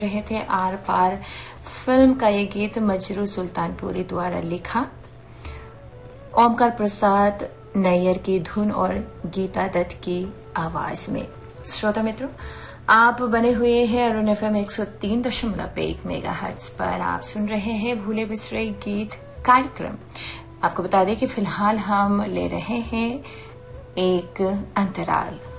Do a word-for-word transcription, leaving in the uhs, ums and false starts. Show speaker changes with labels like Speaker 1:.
Speaker 1: रहे थे are par film का ये गीत मजरू सुल्तानपुरी द्वारा लिखा, ओमकार प्रसाद नैयर की धुन और गीता दत्त की आवाज में। श्रोता मित्रों, आप बने हुए हैं अरुण एफ एम एक सौ तीन दशमलव एक मेगा हर्ट्ज पर। आप सुन रहे हैं भूले बिसरे गीत कार्यक्रम। आपको बता दें कि फिलहाल हम ले रहे हैं एक अंतराल।